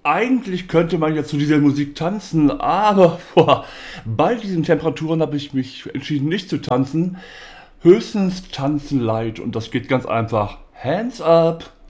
Eigentlich könnte man ja zu dieser Musik tanzen, aber boah, bei diesen Temperaturen habe ich mich entschieden, nicht zu tanzen. Höchstens tanzen light und das geht ganz einfach. Hands up!